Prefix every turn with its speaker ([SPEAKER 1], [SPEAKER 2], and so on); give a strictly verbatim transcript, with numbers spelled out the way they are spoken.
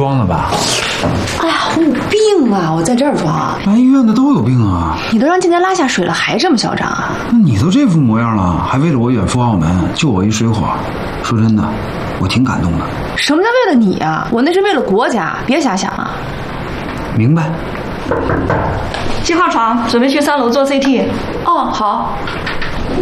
[SPEAKER 1] 装了吧？
[SPEAKER 2] 哎呀，我有病啊！我在这儿装。
[SPEAKER 3] 来医院的都有病啊！
[SPEAKER 2] 你都让进来拉下水了，还这么嚣张啊？
[SPEAKER 3] 那你都这副模样了，还为了我远赴澳门救我一水火，说真的，我挺感动的。
[SPEAKER 2] 什么叫为了你啊？我那是为了国家，别瞎想啊！
[SPEAKER 3] 明白。
[SPEAKER 4] 七号床准备去三楼做 C T。
[SPEAKER 2] 哦，好。